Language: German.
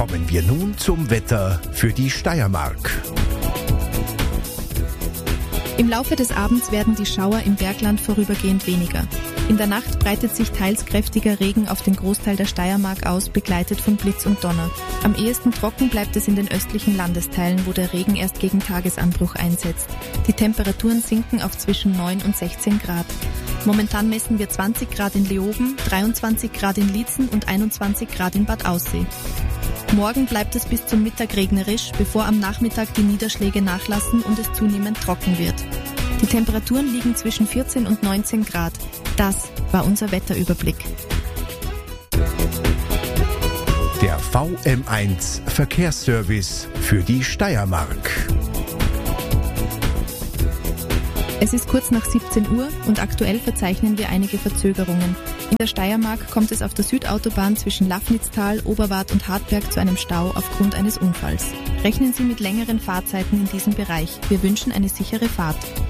Kommen wir nun zum Wetter für die Steiermark. Im Laufe des Abends werden die Schauer im Bergland vorübergehend weniger. In der Nacht breitet sich teils kräftiger Regen auf den Großteil der Steiermark aus, begleitet von Blitz und Donner. Am ehesten trocken bleibt es in den östlichen Landesteilen, wo der Regen erst gegen Tagesanbruch einsetzt. Die Temperaturen sinken auf zwischen 9 und 16 Grad. Momentan messen wir 20 Grad in Leoben, 23 Grad in Liezen und 21 Grad in Bad Aussee. Morgen bleibt es bis zum Mittag regnerisch, bevor am Nachmittag die Niederschläge nachlassen und es zunehmend trocken wird. Die Temperaturen liegen zwischen 14 und 19 Grad. Das war unser Wetterüberblick. Der VM1 Verkehrsservice für die Steiermark. Es ist kurz nach 17 Uhr und aktuell verzeichnen wir einige Verzögerungen. In der Steiermark kommt es auf der Südautobahn zwischen Lafnitztal, Oberwart und Hartberg zu einem Stau aufgrund eines Unfalls. Rechnen Sie mit längeren Fahrzeiten in diesem Bereich. Wir wünschen eine sichere Fahrt.